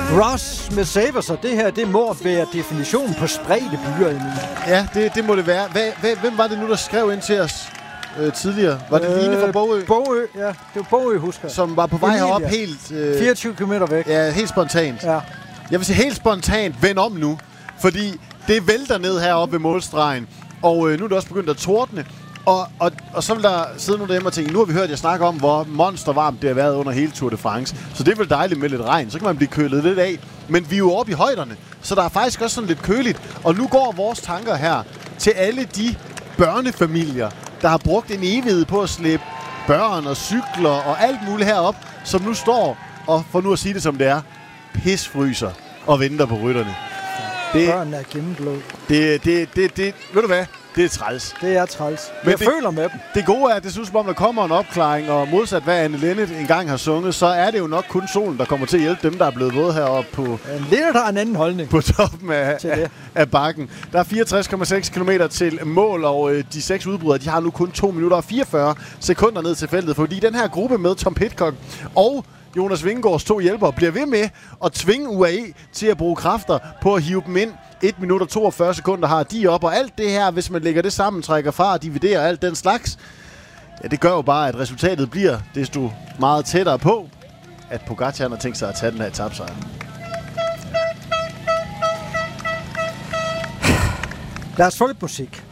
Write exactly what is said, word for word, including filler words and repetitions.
Ross med Saver, så det her, det må være definitionen på spredte byer, Emil. Ja, det, det må det være. Hva, hva, hvem var det nu, der skrev ind til os øh, tidligere? Var det øh, Line fra Bogø? Bogø, ja. Det var Bogø, husker jeg. Som var på vej Emilia. herop helt... Øh, fireogtyve kilometer væk. Ja, helt spontant. Ja. Jeg vil sige helt spontant, vend om nu. Fordi det vælter ned heroppe ved målstregen. Og øh, nu er det også begyndt at tordne. Og, og, og så vil der sidde nogle derhjemme og tænke, nu har vi hørt jer snakke om, hvor monstervarmt det har været under hele Tour de France. Så det er vel dejligt med lidt regn. Så kan man blive kølet lidt af. Men vi er jo oppe i højderne, så der er faktisk også sådan lidt køligt. Og nu går vores tanker her til alle de børnefamilier, der har brugt en evighed på at slæbe børn og cykler og alt muligt herop, som nu står, og for nu at sige det som det er, pisfryser og venter på rytterne. Det, Børn er gennemblod. Det, det, det, det, ved du hvad? Det er træls. Det er træls. Men jeg det, føler med dem. Det gode er, at det synes som om, der kommer en opklaring, og modsat hvad Anne Linnet engang har sunget, så er det jo nok kun solen, der kommer til at hjælpe dem, der er blevet våde heroppe på... Linnet har en anden holdning. På toppen af, af, af bakken. Der er fireogtres komma seks kilometer til mål, og øh, de seks udbrydere, de har nu kun to minutter og fireogfyrre sekunder ned til feltet, fordi den her gruppe med Tom Pidcock og Jonas Vingegaards to hjælpere bliver ved med at tvinge U A E til at bruge kræfter på at hive dem ind. et minut og toogfyrre sekunder har de op, og alt det her, hvis man lægger det sammen, trækker fra og dividerer alt den slags, ja, det gør jo bare, at resultatet bliver desto meget tættere på, at Pogacar har tænkt sig at tage den her etapesejr. Lad os få lidt musik.